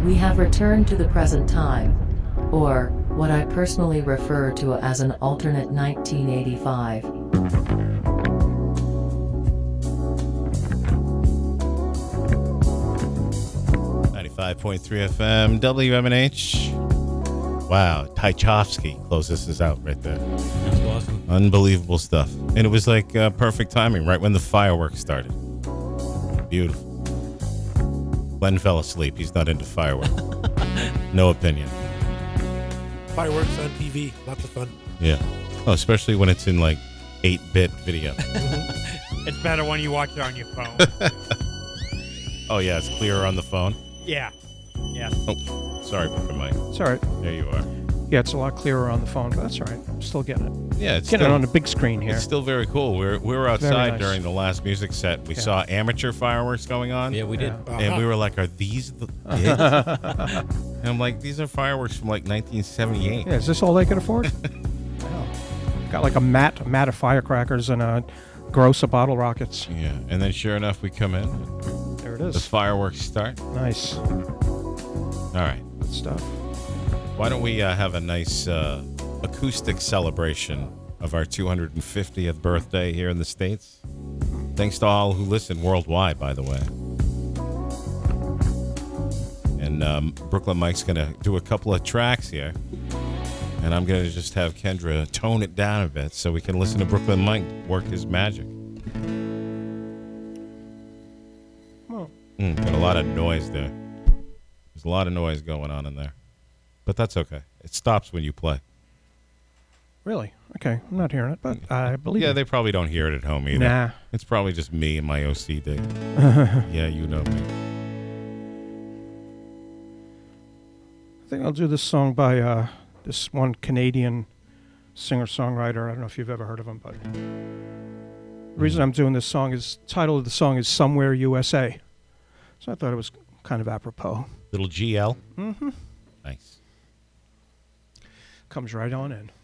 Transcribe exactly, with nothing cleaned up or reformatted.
We have returned to the present time, or what I personally refer to as an alternate nineteen eighty-five. ninety-five point three F M, W M N H. Wow, Tchaikovsky closes us out right there. That's awesome. Unbelievable stuff. And it was like uh, perfect timing, right when the fireworks started. Beautiful. Glenn fell asleep. He's not into fireworks. No opinion. Fireworks on T V. Lots of fun. Yeah. Oh, especially when it's in like eight-bit video. It's better when you watch it on your phone. Oh, yeah, it's clearer on the phone. Yeah. Yeah. Oh, sorry about the mic. It's all right. There you are. Yeah, it's a lot clearer on the phone, but that's all right. I'm still getting it. Yeah, it's getting still, it on the big screen here. It's still very cool. We were, we were outside nice. during the last music set. We Yeah. saw amateur fireworks going on. Yeah, we did. Yeah. Uh-huh. And we were like, are these the kids? And I'm like, these are fireworks from like nineteen seventy-eight. Yeah, is this all they can afford? Wow. Got like a mat, a mat of firecrackers and a gross of bottle rockets. Yeah. And then sure enough, we come in. There it The is. fireworks start. Nice. All right. Good stuff. Why don't we uh, have a nice uh, acoustic celebration of our two hundred fiftieth birthday here in the States? Thanks to all who listen worldwide, by the way. And um, Brooklyn Mike's going to do a couple of tracks here. And I'm going to just have Kendra tone it down a bit so we can listen to Brooklyn Mike work his magic. Well, Mm, got a lot of noise there. There's a lot of noise going on in there. But that's okay. It stops when you play. really? Okay, I'm not hearing it, but I believe Yeah, it. they probably don't hear it at home either. Nah. It's probably just me and my O C D. Yeah, you know me. I think I'll do this song by uh, this one Canadian singer-songwriter. I don't know if you've ever heard of him, but the reason I'm doing this song is, title of the song is Somewhere U S A. So I thought it was kind of apropos. Little G L. Mm-hmm. Nice. Comes right on in.